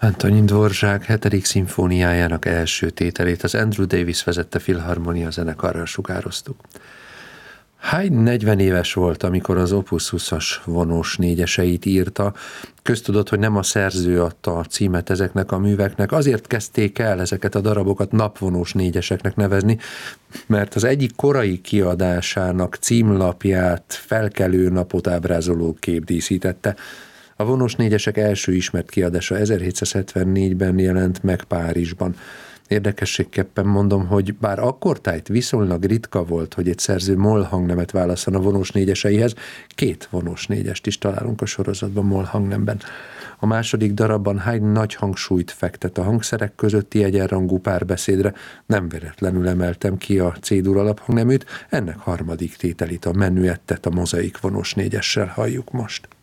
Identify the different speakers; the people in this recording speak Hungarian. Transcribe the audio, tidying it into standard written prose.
Speaker 1: Antonin Dvorak 7. szimfóniájának első tételét az Andrew Davis vezette filharmonia zenekarral sugároztuk. Haydn 40 éves volt, amikor az Opus 20-as vonós négyeseit írta. Köztudott, hogy nem a szerző adta a címet ezeknek a műveknek, azért kezdték el ezeket a darabokat napvonós négyeseknek nevezni, mert az egyik korai kiadásának címlapját felkelő napot ábrázoló kép díszítette. A vonós négyesek első ismert kiadása 1774-ben jelent meg Párizsban. Érdekességképpen mondom, hogy bár akkortájt viszonylag ritka volt, hogy egy szerző moll hangnemet válasszon a vonós négyeseihez, 2 vonós négyest is találunk a sorozatban moll hangnemben. A második darabban Haydn nagy hangsúlyt fektet a hangszerek közötti egyenrangú párbeszédre, nem véletlenül emeltem ki a C-dur alaphangneműt, ennek harmadik tételét, a menüettet a mozaik vonós négyessel halljuk most.